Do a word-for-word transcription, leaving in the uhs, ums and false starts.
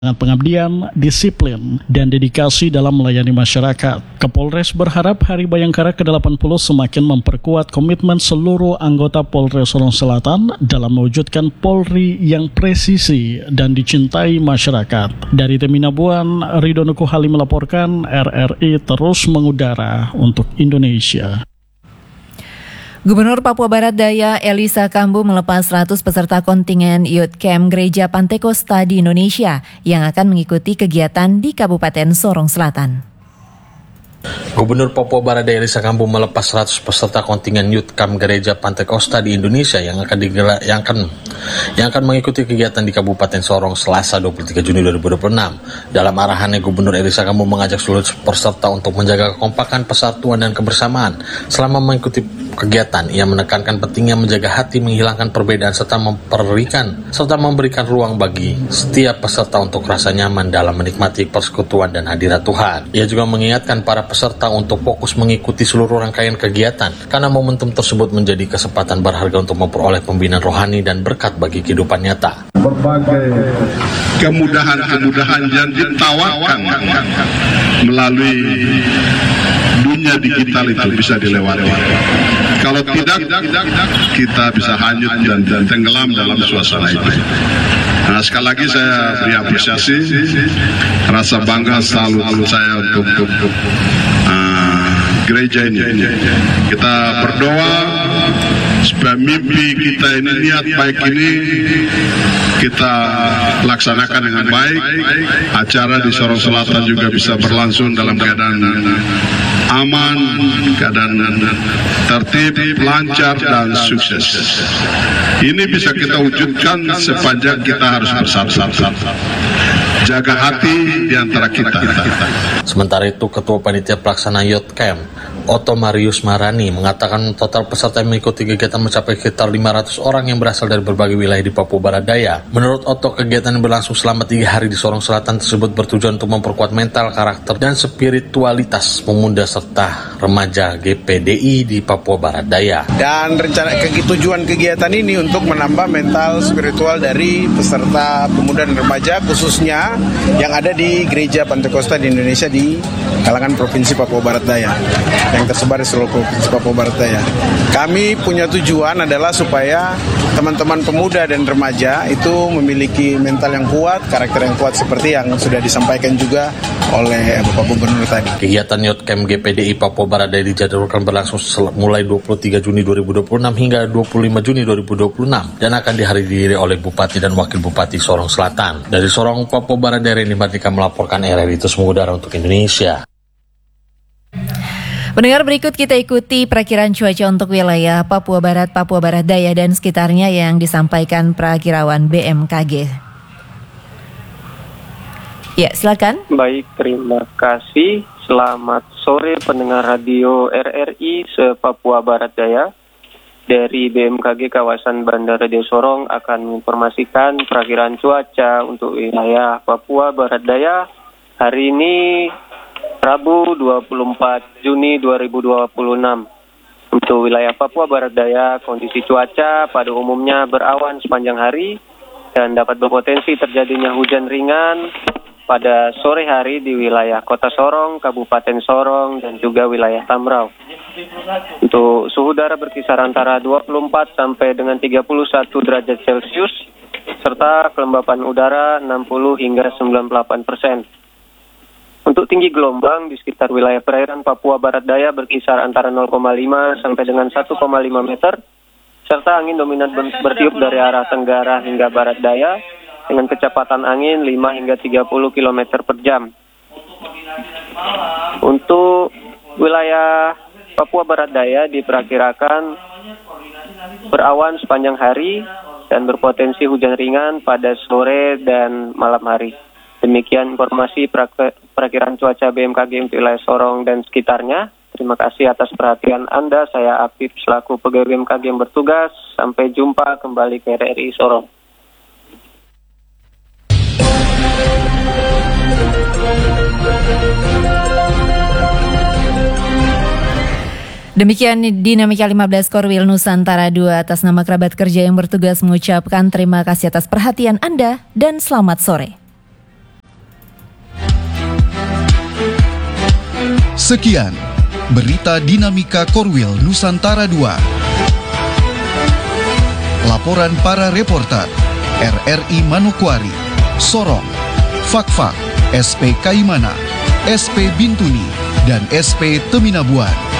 dengan pengabdian, disiplin, dan dedikasi dalam melayani masyarakat. Kapolres berharap Hari Bayangkara ke delapan puluh semakin memperkuat komitmen seluruh anggota Polres Sorong Selatan dalam mewujudkan Polri yang presisi dan dicintai masyarakat. Dari Teminabuan, Ridho Nuku Halim melaporkan, R R I terus mengudara untuk Indonesia. Gubernur Papua Barat Daya Elisa Kambu melepas seratus peserta kontingen Youth Camp Gereja Pantekosta di Indonesia yang akan mengikuti kegiatan di Kabupaten Sorong Selatan. Gubernur Papua Barat Daya Elisa Kambu melepas seratus peserta kontingen Youth Camp Gereja Pantekosta di Indonesia yang akan digelar, yang akan yang akan mengikuti kegiatan di Kabupaten Sorong Selasa dua puluh tiga Juni dua ribu dua puluh enam. Dalam arahannya, Gubernur Elisa Kambu mengajak seluruh peserta untuk menjaga kekompakan, persatuan dan kebersamaan selama mengikuti kegiatan. Ia menekankan pentingnya menjaga hati, menghilangkan perbedaan serta memberikan serta memberikan ruang bagi setiap peserta untuk rasa nyaman dalam menikmati persekutuan dan hadirat Tuhan. Ia juga mengingatkan para peserta untuk fokus mengikuti seluruh rangkaian kegiatan karena momentum tersebut menjadi kesempatan berharga untuk memperoleh pembinaan rohani dan berkat bagi kehidupan nyata. Berbagai kemudahan-kemudahan yang ditawarkan melalui dunia digital itu bisa dilewati. Kalau tidak, kita bisa hanyut dan, dan tenggelam dalam suasana itu. Nah, sekali lagi saya beri apresiasi, rasa bangga selalu saya untuk, untuk uh, gereja ini. Kita berdoa supaya mimpi kita ini, niat baik ini kita laksanakan dengan baik. Acara di Sorong Selatan juga bisa berlangsung dalam keadaan aman, keadaan tertib, lancar, dan sukses. Ini bisa kita wujudkan sepanjang kita harus bersatu. Jaga hati di antara kita. Sementara itu, Ketua Panitia Pelaksana Youth Camp, Otto Marius Marani, mengatakan total peserta yang mengikuti kegiatan mencapai sekitar lima ratus orang yang berasal dari berbagai wilayah di Papua Barat Daya. Menurut Otto, kegiatan yang berlangsung selama tiga hari di Sorong Selatan tersebut bertujuan untuk memperkuat mental, karakter, dan spiritualitas pemuda serta remaja G P D I di Papua Barat Daya. Dan rencana tujuan kegiatan ini untuk menambah mental spiritual dari peserta pemuda dan remaja, khususnya yang ada di Gereja Pantekosta di Indonesia di kalangan Provinsi Papua Barat Daya, yang tersebar di seluruh Provinsi Papua Barat Daya. Kami punya tujuan adalah supaya teman-teman pemuda dan remaja itu memiliki mental yang kuat, karakter yang kuat seperti yang sudah disampaikan juga oleh Bapak Gubernur tadi. Kegiatan Youth Camp G P D I Papua Barat Daya dijadwalkan berlangsung mulai dua puluh tiga Juni dua ribu dua puluh enam hingga dua puluh lima Juni dua ribu dua puluh enam dan akan dihadiri oleh Bupati dan Wakil Bupati Sorong Selatan. Dari Sorong, Papua Barat Daya, ini Martika melaporkan, R R I terus mengudara untuk Indonesia. Pendengar, berikut kita ikuti perakiraan cuaca untuk wilayah Papua Barat, Papua Barat Daya dan sekitarnya yang disampaikan Prakirawan B M K G. Ya, silakan. Baik, terima kasih. Selamat sore pendengar radio R R I se-Papua Barat Daya. Dari B M K G kawasan Bandar Radio Sorong akan menginformasikan perakiraan cuaca untuk wilayah Papua Barat Daya hari ini Rabu dua puluh empat Juni dua ribu dua puluh enam. Untuk wilayah Papua Barat Daya, kondisi cuaca pada umumnya berawan sepanjang hari dan dapat berpotensi terjadinya hujan ringan pada sore hari di wilayah Kota Sorong, Kabupaten Sorong, dan juga wilayah Tamrau. Untuk suhu udara berkisar antara dua puluh empat sampai dengan tiga puluh satu derajat Celcius, serta kelembapan udara enam puluh hingga sembilan puluh delapan persen. Untuk tinggi gelombang di sekitar wilayah perairan Papua Barat Daya berkisar antara nol koma lima sampai dengan satu koma lima meter, serta angin dominan bertiup dari arah tenggara hingga barat daya dengan kecepatan angin lima hingga tiga puluh kilometer per jam. Untuk wilayah Papua Barat Daya diperkirakan berawan sepanjang hari dan berpotensi hujan ringan pada sore dan malam hari. Demikian informasi perakiraan cuaca B M K G untuk wilayah Sorong dan sekitarnya. Terima kasih atas perhatian Anda. Saya Apip selaku pegawai B M K G yang bertugas. Sampai jumpa kembali ke R R I Sorong. Demikian Dinamika lima belas Korwil Nusantara dua atas nama kerabat kerja yang bertugas mengucapkan terima kasih atas perhatian Anda dan selamat sore. Sekian berita Dinamika Korwil Nusantara dua. Laporan para reporter R R I Manokwari, Sorong, Fakfak, S P Kaimana, S P Bintuni, dan S P Teminabuan.